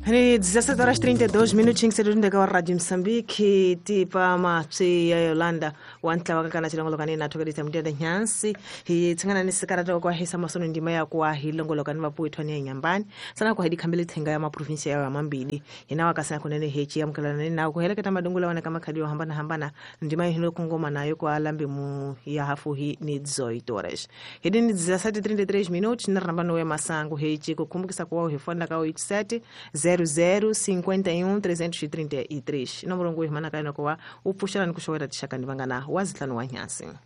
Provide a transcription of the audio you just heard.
Ni 17h32 ngisedunda ka Radio Msambiki tipa matsi ya Yolanda wantla wakakana chilongolo kanina tokedita mtenda nyansi hi tsingana ni sikarata kwa hisa masono ndima ya kwa hilongolo kanwa puitwani ya nyambani sana kwa hidi kambili tenga ya maprovinsi ya mambili ina wakasana kunene hechi ya mkalana na kuheleketa madungula wana kama kadiwa hambana ndima hino kungoma nayo kwa alambi mu ya hafu hi ni Zoe Torres hidi ni 17h33 nirambano we masangu hechi kukumbukisa kwa uhifonda kao itisati 0051 333 nomoro ngwe himana kaino kwa upushana ni kushowera tishaka ndivangana wazitlano wa nyasi